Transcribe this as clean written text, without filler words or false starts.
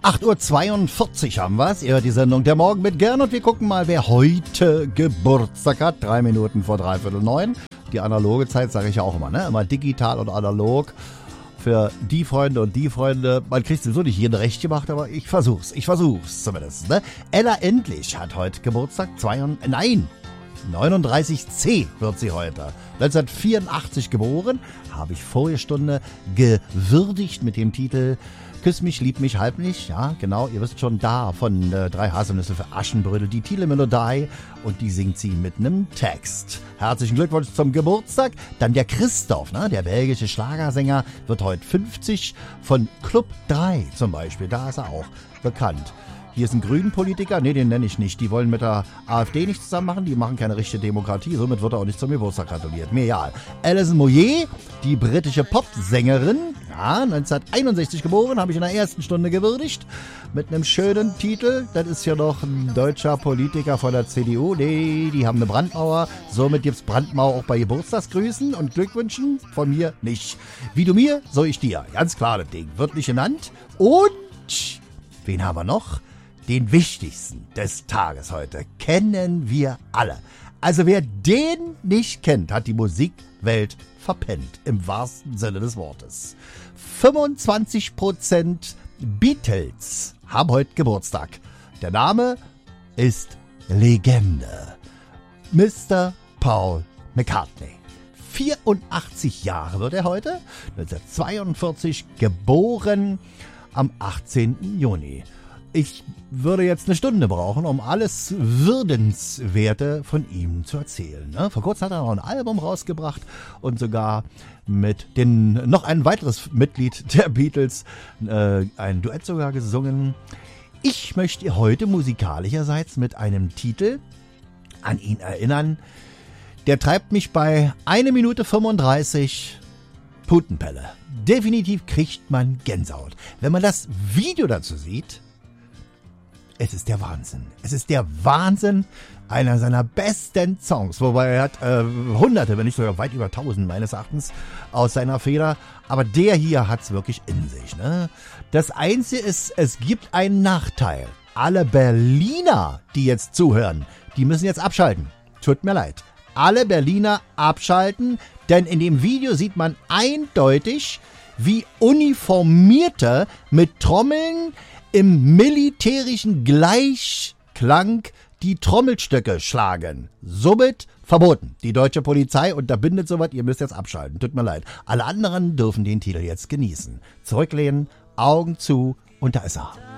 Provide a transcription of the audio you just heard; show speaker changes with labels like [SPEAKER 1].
[SPEAKER 1] 8:42 Uhr haben wir's. Ihr hört die Sendung Der Morgen mit Gern und wir gucken mal, wer heute Geburtstag hat. 3 Minuten vor 8:45. Die analoge Zeit sage ich ja auch immer, ne? Immer digital und analog. Für die Freunde und die Freunde. Man kriegt sowieso nicht jeden recht gemacht, aber ich versuch's zumindest, ne? Ella Endlich hat heute Geburtstag. 39C wird sie heute. 1984 geboren, habe ich vorige Stunde gewürdigt mit dem Titel Küss mich, lieb mich, halb nicht. Ja, genau, ihr wisst schon, da von 3 Haselnüsse für Aschenbrödel, die Titelmelodie, und die singt sie mit einem Text. Herzlichen Glückwunsch zum Geburtstag. Dann der Christoph, ne, der belgische Schlagersänger, wird heute 50, von Club 3 zum Beispiel, da ist er auch bekannt. Hier ist ein Grünen-Politiker, nee, den nenne ich nicht. Die wollen mit der AfD nicht zusammen machen, die machen keine richtige Demokratie, somit wird er auch nicht zum Geburtstag gratuliert. Mir egal. Alison Moyet, die britische Popsängerin, ja, 1961 geboren, habe ich in der ersten Stunde gewürdigt, mit einem schönen Titel. Das ist ja noch ein deutscher Politiker von der CDU. Nee, die haben eine Brandmauer, somit gibt's Brandmauer auch bei Geburtstagsgrüßen und Glückwünschen, von mir nicht. Wie du mir, so ich dir. Ganz klar, das Ding wird nicht genannt. Und wen haben wir noch? Den wichtigsten des Tages heute kennen wir alle. Also wer den nicht kennt, hat die Musikwelt verpennt, im wahrsten Sinne des Wortes. 25% Beatles haben heute Geburtstag. Der Name ist Legende. Mr. Paul McCartney. 84 Jahre wird er heute, 1942 geboren, am 18. Juni. Ich würde jetzt eine Stunde brauchen, um alles Würdenswerte von ihm zu erzählen. Ne? Vor kurzem hat er noch ein Album rausgebracht und sogar mit noch ein weiteres Mitglied der Beatles ein Duett sogar gesungen. Ich möchte heute musikalischerseits mit einem Titel an ihn erinnern. Der treibt mich bei 1 Minute 35 Putenpelle. Definitiv kriegt man Gänsehaut. Wenn man das Video dazu sieht, es ist der Wahnsinn. Es ist der Wahnsinn, einer seiner besten Songs. Wobei er hat Hunderte, wenn nicht sogar weit über 1000 meines Erachtens aus seiner Feder. Aber der hier hat's wirklich in sich. Ne? Das Einzige ist, es gibt einen Nachteil. Alle Berliner, die jetzt zuhören, die müssen jetzt abschalten. Tut mir leid. Alle Berliner abschalten, denn in dem Video sieht man eindeutig, wie Uniformierte mit Trommeln im militärischen Gleichklang die Trommelstöcke schlagen. Somit verboten. Die deutsche Polizei unterbindet sowas, ihr müsst jetzt abschalten. Tut mir leid. Alle anderen dürfen den Titel jetzt genießen. Zurücklehnen, Augen zu und da ist er.